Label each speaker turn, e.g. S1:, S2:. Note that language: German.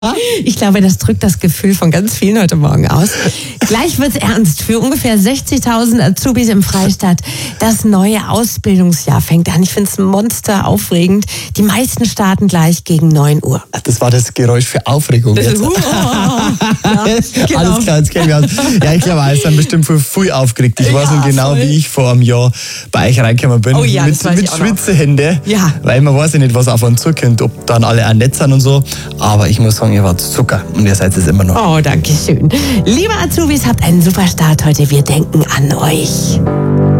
S1: Ich glaube, das drückt das Gefühl von ganz vielen heute Morgen aus. Gleich wird's ernst. Für ungefähr 60.000 Azubis im Freistaat. Das neue Ausbildungsjahr fängt an. Ich finde es monster aufregend. Die meisten starten gleich gegen 9 Uhr.
S2: Das war das Geräusch für Aufregung jetzt.
S1: Ja, genau.
S2: Alles klar, jetzt kennen wir uns. Ja, ich glaube, alles dann bestimmt viel aufgeregt. Ich weiß noch genau,
S1: voll.
S2: wie ich vor einem Jahr bei euch reingekommen bin.
S1: Oh ja,
S2: mit
S1: das weiß ich auch noch.
S2: Schwitzehände.
S1: Ja.
S2: Weil man weiß ja nicht, was auf einen zukommt, ob dann alle auch nett sind und so. Aber ich muss sagen, ihr wart Zucker und ihr seid es immer noch.
S1: Oh, danke schön. Liebe Azubis, habt einen super Start heute. Wir denken an euch.